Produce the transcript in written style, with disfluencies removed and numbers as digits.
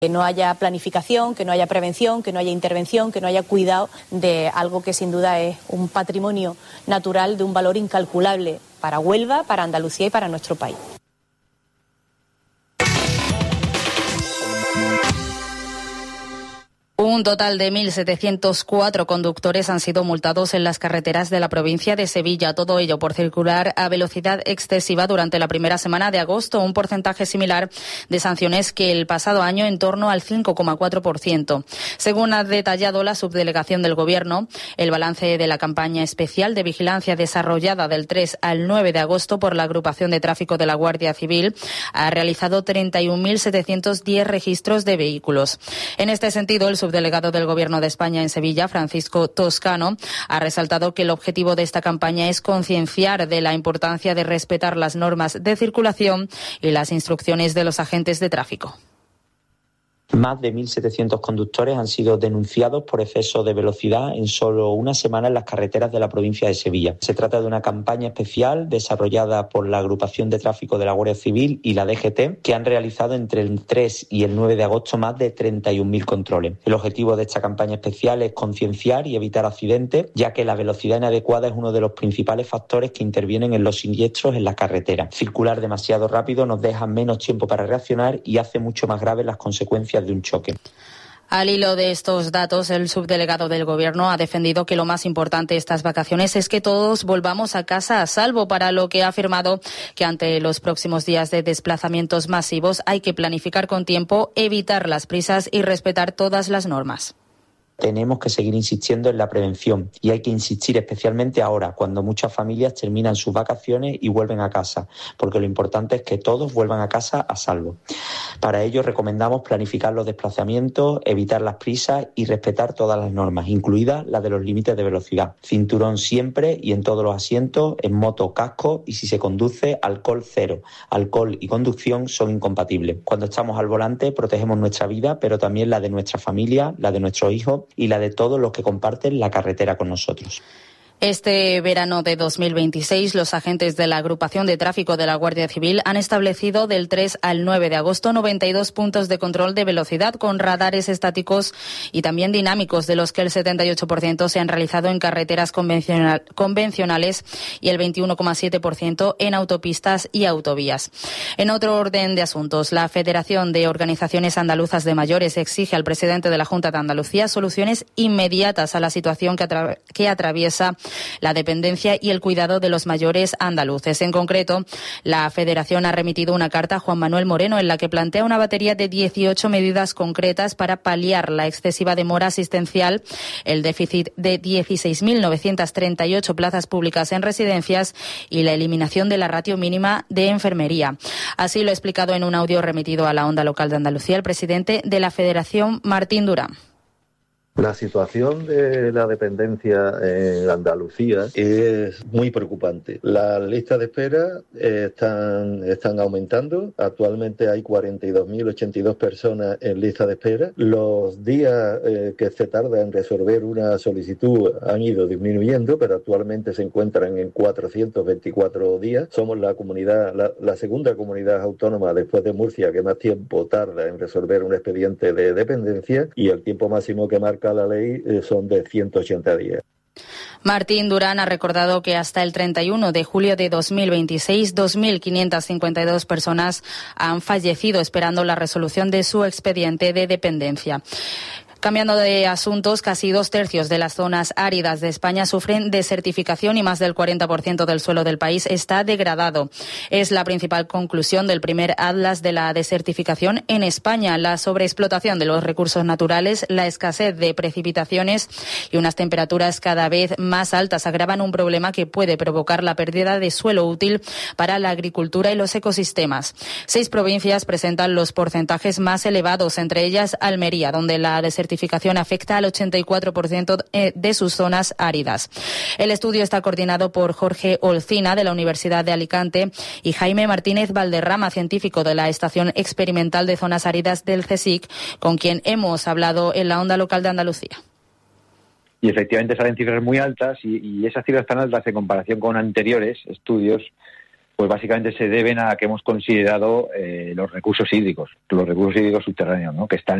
Que no haya planificación, que no haya prevención, que no haya intervención, que no haya cuidado de algo que sin duda es un patrimonio natural de un valor incalculable para Huelva, para Andalucía y para nuestro país. Un total de 1.704 conductores han sido multados en las carreteras de la provincia de Sevilla, todo ello por circular a velocidad excesiva durante la primera semana de agosto, un porcentaje similar de sanciones que el pasado año, en torno al 5,4%. Según ha detallado la subdelegación del Gobierno, el balance de la campaña especial de vigilancia desarrollada del 3 al 9 de agosto por la Agrupación de Tráfico de la Guardia Civil ha realizado 31.710 registros de vehículos. En este sentido, el subdelegado del Gobierno de España en Sevilla, Francisco Toscano, ha resaltado que el objetivo de esta campaña es concienciar de la importancia de respetar las normas de circulación y las instrucciones de los agentes de tráfico. Más de 1.700 conductores han sido denunciados por exceso de velocidad en solo una semana en las carreteras de la provincia de Sevilla. Se trata de una campaña especial desarrollada por la Agrupación de Tráfico de la Guardia Civil y la DGT, que han realizado entre el 3 y el 9 de agosto más de 31.000 controles. El objetivo de esta campaña especial es concienciar y evitar accidentes, ya que la velocidad inadecuada es uno de los principales factores que intervienen en los siniestros en la carretera. Circular demasiado rápido nos deja menos tiempo para reaccionar y hace mucho más graves las consecuencias de un choque. Al hilo de estos datos, el subdelegado del Gobierno ha defendido que lo más importante de estas vacaciones es que todos volvamos a casa a salvo, para lo que ha afirmado que ante los próximos días de desplazamientos masivos hay que planificar con tiempo, evitar las prisas y respetar todas las normas. Tenemos que seguir insistiendo en la prevención y hay que insistir especialmente ahora, cuando muchas familias terminan sus vacaciones y vuelven a casa, porque lo importante es que todos vuelvan a casa a salvo. Para ello recomendamos planificar los desplazamientos, evitar las prisas y respetar todas las normas, incluidas las de los límites de velocidad. Cinturón siempre y en todos los asientos, en moto, casco y si se conduce, alcohol cero. Alcohol y conducción son incompatibles. Cuando estamos al volante protegemos nuestra vida, pero también la de nuestra familia, la de nuestros hijos y la de todos los que comparten la carretera con nosotros. Este verano de 2026, los agentes de la Agrupación de Tráfico de la Guardia Civil han establecido del 3 al 9 de agosto 92 puntos de control de velocidad con radares estáticos y también dinámicos, de los que el 78% se han realizado en carreteras convencionales y el 21,7% en autopistas y autovías. En otro orden de asuntos, la Federación de Organizaciones Andaluzas de Mayores exige al presidente de la Junta de Andalucía soluciones inmediatas a la situación que atraviesa la dependencia y el cuidado de los mayores andaluces. En concreto, la Federación ha remitido una carta a Juan Manuel Moreno en la que plantea una batería de 18 medidas concretas para paliar la excesiva demora asistencial, el déficit de 16.938 plazas públicas en residencias y la eliminación de la ratio mínima de enfermería. Así lo ha explicado en un audio remitido a la Onda Local de Andalucía el presidente de la Federación, Martín Durán. La situación de la dependencia en Andalucía es muy preocupante. Las listas de espera están aumentando. Actualmente hay 42.082 personas en lista de espera. Los días que se tarda en resolver una solicitud han ido disminuyendo, pero actualmente se encuentran en 424 días. Somos la segunda comunidad autónoma después de Murcia que más tiempo tarda en resolver un expediente de dependencia, y el tiempo máximo que marca la ley son de 180 días. Martín Durán ha recordado que hasta el 31 de julio de 2026, 2.552 personas han fallecido esperando la resolución de su expediente de dependencia. Cambiando de asuntos, casi 2/3 de las zonas áridas de España sufren desertificación y más del 40% del suelo del país está degradado. Es la principal conclusión del primer atlas de la desertificación en España. La sobreexplotación de los recursos naturales, la escasez de precipitaciones y unas temperaturas cada vez más altas agravan un problema que puede provocar la pérdida de suelo útil para la agricultura y los ecosistemas. 6 provincias presentan los porcentajes más elevados, entre ellas Almería, donde la desertificación afecta al 84% de sus zonas áridas. El estudio está coordinado por Jorge Olcina, de la Universidad de Alicante, y Jaime Martínez Valderrama, científico de la Estación Experimental de Zonas Áridas del CSIC, con quien hemos hablado en la Onda Local de Andalucía. Y efectivamente salen cifras muy altas y esas cifras tan altas en comparación con anteriores estudios pues básicamente se deben a que hemos considerado los recursos hídricos subterráneos, ¿no? Que están